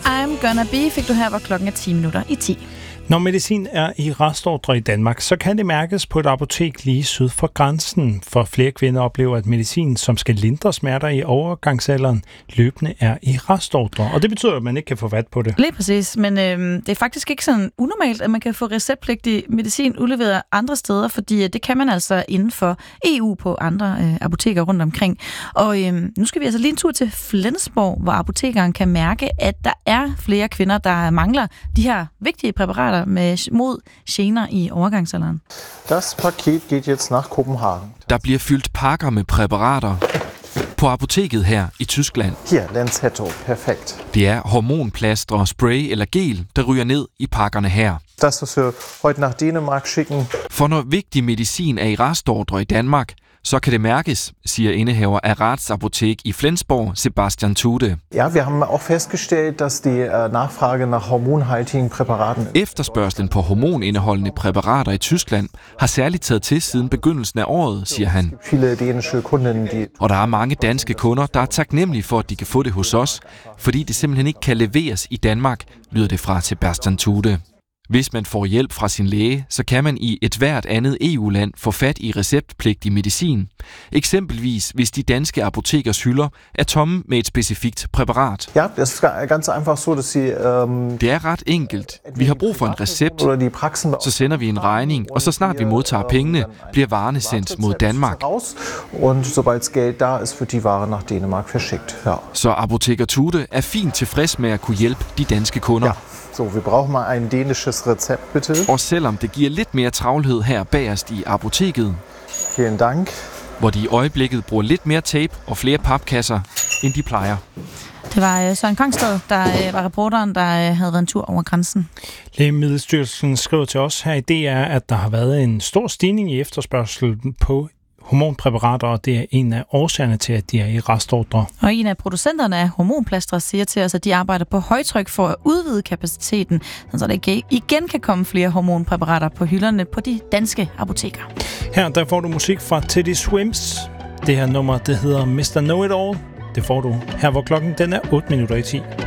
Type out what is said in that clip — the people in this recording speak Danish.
I'm Gonna Be fik du her, hvor klokken er 10 minutter i 10. Når medicin er i restordre i Danmark, så kan det mærkes på et apotek lige syd for grænsen. For flere kvinder oplever, at medicin, som skal lindre smerter i overgangsalderen, løbende er i restordre. Og det betyder, at man ikke kan få fat på det. Lige præcis, men det er faktisk ikke sådan unormalt, at man kan få receptpligtig medicin udleveret andre steder, fordi det kan man altså inden for EU på andre apoteker rundt omkring. Og nu skal vi altså lige en tur til Flensborg, hvor apotekeren kan mærke, at der er flere kvinder, der mangler de her vigtige præparater mod gener i overgangsalderen. Das Paket geht jetzt nach Kopenhagen. Der bliver fyldt pakker med præparater på apoteket her i Tyskland. Hier, Lenzetto, perfekt. Det er hormonplaster, spray eller gel, der ryger ned i pakkerne her. Das, was wir heute nach Dänemark schicken. For når vigtig medicin er i restordre i Danmark, så kan det mærkes, siger indehaver af Ratsapotek i Flensborg, Sebastian Tude. Ja, wir haben auch festgestellt, dass die Nachfrage nach hormonhaltigen Präparaten. Efterspørgslen på hormonindeholdende præparater i Tyskland har særligt taget til siden begyndelsen af året, siger han. Viele dänische Kunden, die. Og der er mange danske kunder, der er taknemmelige for, at de kan få det hos os, fordi det simpelthen ikke kan leveres i Danmark, lyder det fra Sebastian Tude. Hvis man får hjælp fra sin læge, så kan man i et hvert andet EU-land få fat i receptpligtig medicin. Eksempelvis hvis de danske apotekers hylder er tomme med et specifikt præparat. Ja, det er ganz einfach so, dass sie. Det er ret enkelt. Vi har brug for en recept, så sender vi en regning, og så snart vi modtager pengene, bliver varerne sendt mod Danmark. Und sobald Geld da ist, wird die Ware nach Dänemark verschickt. Ja. Så apoteker Tude er fint tilfreds med at kunne hjælpe de danske kunder. Ja. So, wir brauchen mal ein dänisches Rezept, bitte. Og selvom det giver lidt mere travlhed her bagerst i apoteket, Vielen Dank. Hvor de i øjeblikket bruger lidt mere tape og flere papkasser, end de plejer. Det var Søren Kongsted, der var reporteren, der havde været en tur over grænsen. Lægemiddelstyrelsen skriver til os her i DR, at der har været en stor stigning i efterspørgselen på hormonpræparater, og det er en af årsagerne til, at de er i restordre. Og en af producenterne af hormonplastre siger til os, at de arbejder på højtryk for at udvide kapaciteten, så der igen kan komme flere hormonpræparater på hylderne på de danske apoteker. Her der får du musik fra Teddy Swims. Det her nummer, det hedder Mr. Know It All. Det får du her, hvor klokken den er 8 minutter i 10.